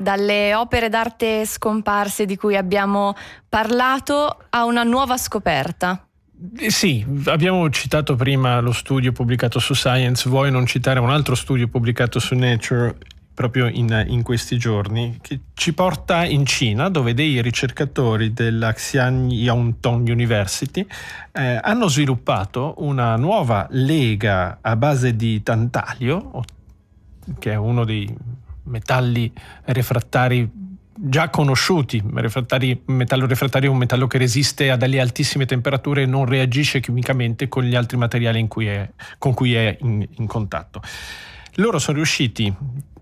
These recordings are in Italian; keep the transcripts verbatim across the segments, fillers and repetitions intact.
dalle opere d'arte scomparse di cui abbiamo parlato a una nuova scoperta. Sì, abbiamo citato prima lo studio pubblicato su Science, vuoi non citare un altro studio pubblicato su Nature proprio in, in questi giorni, che ci porta in Cina, dove dei ricercatori della Xianyangtong University eh, hanno sviluppato una nuova lega a base di tantalio, che è uno dei metalli refrattari già conosciuti. Refrattari, metallo refrattario è un metallo che resiste a delle altissime temperature e non reagisce chimicamente con gli altri materiali in cui è, con cui è in, in contatto. Loro sono riusciti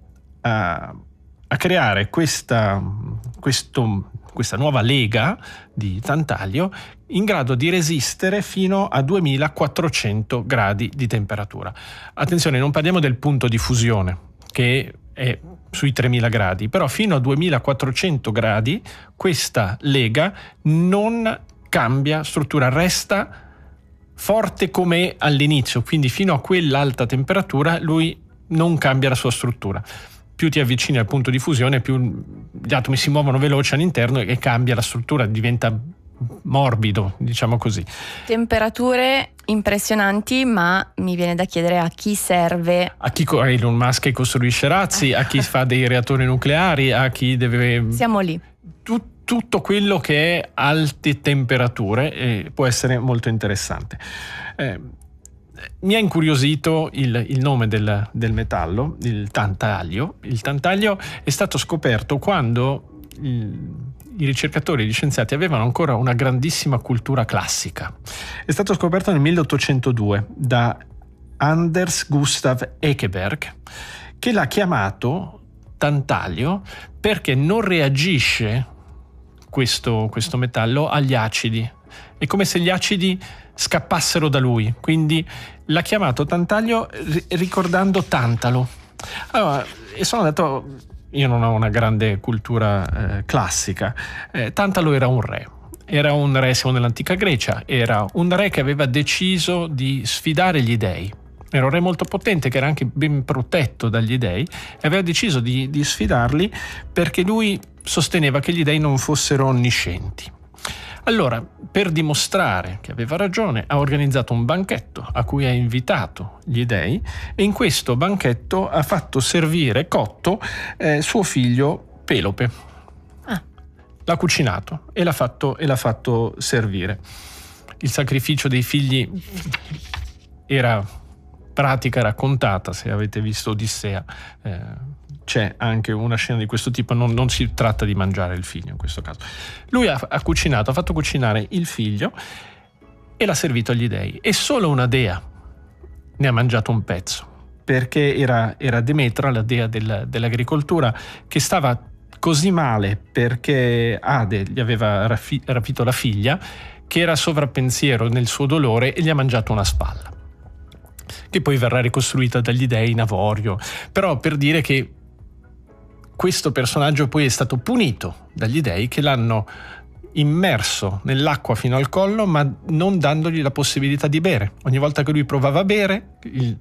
a, a creare questa, questo, questa nuova lega di tantalio in grado di resistere fino a duemilaquattrocento gradi di temperatura. Attenzione, non parliamo del punto di fusione, che è sui tremila gradi, però fino a duemilaquattrocento gradi questa lega non cambia struttura, resta forte come all'inizio, quindi fino a quell'alta temperatura lui non cambia la sua struttura. Più ti avvicini al punto di fusione, più gli atomi si muovono veloce all'interno e cambia la struttura, diventa morbido, diciamo così. Temperature impressionanti, ma mi viene da chiedere a chi serve. A chi Elon Musk costruisce razzi, a chi fa dei reattori nucleari, a chi deve... Siamo lì. Tut, tutto quello che è alte temperature eh, può essere molto interessante. Eh, mi ha incuriosito il, il nome del, del metallo, il tantalio. Il tantalio è stato scoperto quando il, i ricercatori, gli scienziati avevano ancora una grandissima cultura classica. È stato scoperto nel milleottocentodue da Anders Gustav Ekeberg, che l'ha chiamato tantalio perché non reagisce questo, questo metallo agli acidi. È come se gli acidi scappassero da lui, quindi l'ha chiamato tantalio ricordando Tantalo. Allora, e sono andato... Io non ho una grande cultura eh, classica. Eh, Tantalo era un re. Era un re, siamo nell'antica Grecia, era un re che aveva deciso di sfidare gli dei. Era un re molto potente, che era anche ben protetto dagli dei, e aveva deciso di, di sfidarli perché lui sosteneva che gli dei non fossero onniscienti. Allora, per dimostrare che aveva ragione, ha organizzato un banchetto a cui ha invitato gli dei, e in questo banchetto ha fatto servire cotto eh, suo figlio Pelope. Ah. L'ha cucinato e l'ha fatto, e l'ha fatto servire. Il sacrificio dei figli era pratica raccontata, se avete visto Odissea. Eh, c'è anche una scena di questo tipo, non, non si tratta di mangiare il figlio in questo caso. Lui ha, ha cucinato, ha fatto cucinare il figlio e l'ha servito agli dei, e solo una dea ne ha mangiato un pezzo, perché era, era Demetra, la dea del, dell'agricoltura, che stava così male perché Ade gli aveva rafi, rapito la figlia, che era sovrappensiero nel suo dolore e gli ha mangiato una spalla, che poi verrà ricostruita dagli dei in avorio. Però per dire che questo personaggio poi è stato punito dagli dei, che l'hanno immerso nell'acqua fino al collo, ma non dandogli la possibilità di bere. Ogni volta che lui provava a bere, il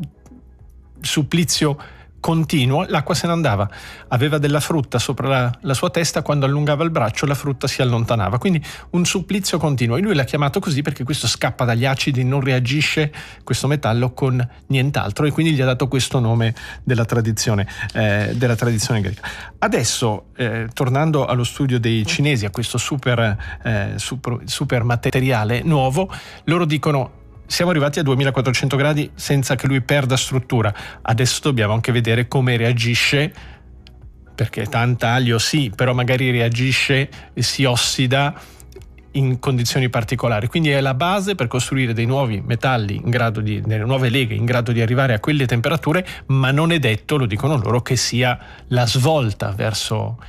supplizio continuo, l'acqua se ne andava. Aveva della frutta sopra la, la sua testa, quando allungava il braccio la frutta si allontanava, quindi un supplizio continuo, e lui l'ha chiamato così perché questo scappa dagli acidi, non reagisce questo metallo con nient'altro, e quindi gli ha dato questo nome della tradizione, eh, della tradizione greca. Adesso, eh, tornando allo studio dei cinesi, a questo super, eh, super, super materiale nuovo, loro dicono: siamo arrivati a duemilaquattrocento gradi senza che lui perda struttura. Adesso dobbiamo anche vedere come reagisce, perché tantalio sì, però magari reagisce e si ossida in condizioni particolari. Quindi è la base per costruire dei nuovi metalli in grado di, delle nuove leghe in grado di arrivare a quelle temperature, ma non è detto, lo dicono loro, che sia la svolta verso